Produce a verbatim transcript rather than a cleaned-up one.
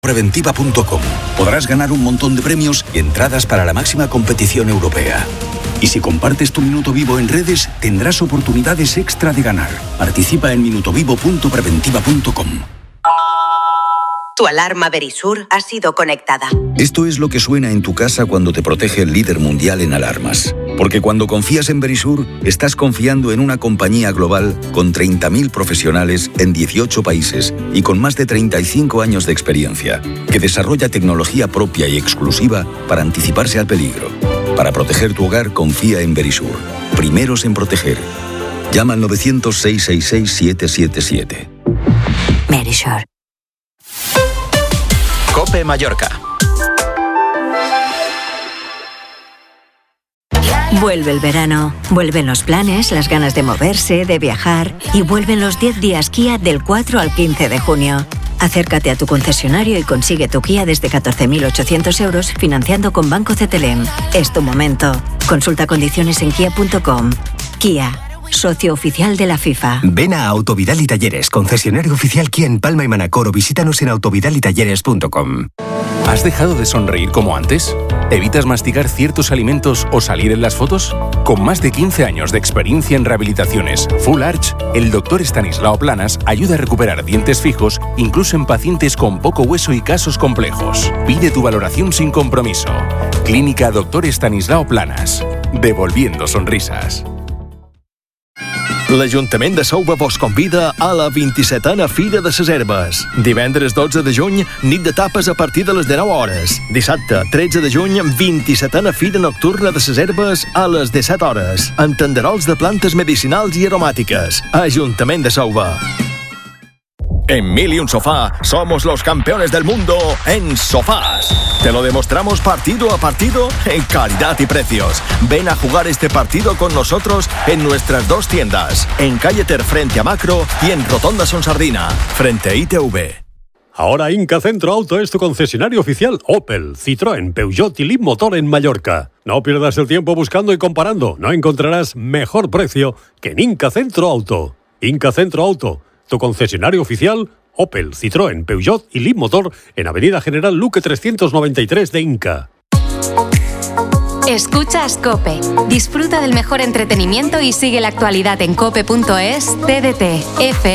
preventiva punto com. Podrás ganar un montón de premios y entradas para la máxima competición europea. Y si compartes tu Minuto Vivo en redes, tendrás oportunidades extra de ganar. Participa en minuto vivo punto preventiva punto com. Tu alarma Verisur ha sido conectada. Esto es lo que suena en tu casa cuando te protege el líder mundial en alarmas. Porque cuando confías en Verisur, estás confiando en una compañía global con treinta mil profesionales en dieciocho países y con más de treinta y cinco años de experiencia, que desarrolla tecnología propia y exclusiva para anticiparse al peligro. Para proteger tu hogar, confía en Verisur. Primeros en proteger. Llama al novecientos, seiscientos sesenta y seis, siete siete siete. Verisur. COPE Mallorca. Vuelve el verano, vuelven los planes, las ganas de moverse, de viajar y vuelven los diez días Kia del cuatro al quince de junio. Acércate a tu concesionario y consigue tu Kia desde catorce mil ochocientos euros financiando con Banco C T L M. Es tu momento. Consulta condiciones en kia punto com. Kia, socio oficial de la FIFA. Ven a Autovidal y Talleres, concesionario oficial Kia en Palma y Manacor, o visítanos en autovidal y talleres punto com. ¿Has dejado de sonreír como antes? ¿Evitas masticar ciertos alimentos o salir en las fotos? Con más de quince años de experiencia en rehabilitaciones Full Arch, el doctor Estanislao Planas ayuda a recuperar dientes fijos incluso en pacientes con poco hueso y casos complejos. Pide tu valoración sin compromiso. Clínica Doctor Estanislao Planas. Devolviendo sonrisas. L'Ajuntament de Souba vos convida a la vint-i-setena Fira de les Herbes. Divendres dotze de juny, nit de tapes a partir de les dinou hores. Dissabte, tretze de juny, vint-i-setena Fira Nocturna de les Herbes a les disset hores. En tenderols de plantes medicinals i aromàtiques. Ajuntament de Souba. En Mil y un Sofá somos los campeones del mundo en sofás. Te lo demostramos partido a partido en calidad y precios. Ven a jugar este partido con nosotros en nuestras dos tiendas, en Calle Ter frente a Macro y en Rotonda Son Sardina, frente a I T V. Ahora Inca Centro Auto es tu concesionario oficial Opel, Citroën, Peugeot y Leapmotor en Mallorca. No pierdas el tiempo buscando y comparando. No encontrarás mejor precio que en Inca Centro Auto. Inca Centro Auto, tu concesionario oficial Opel, Citroën, Peugeot y Leapmotor en Avenida General Luque trescientos noventa y tres de Inca. Escuchas COPE. Disfruta del mejor entretenimiento y sigue la actualidad en cope punto es, T D T, F